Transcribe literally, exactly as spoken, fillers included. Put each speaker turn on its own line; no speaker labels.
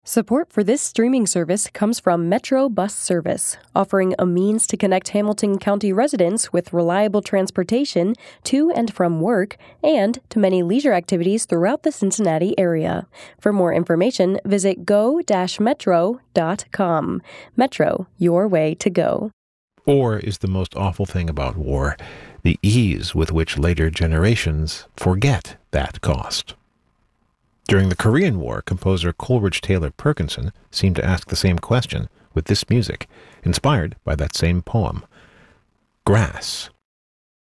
Support for this streaming service comes from Metro Bus Service, offering a means to connect Hamilton County residents with reliable transportation to and from work and to many leisure activities throughout the Cincinnati area. For more information, visit go dash metro dot com. Metro, your way to go.
War is the most awful thing about war, the ease with which later generations forget that cost. During the Korean War, composer Coleridge Taylor Perkinson seemed to ask the same question with this music, inspired by that same poem. Grass.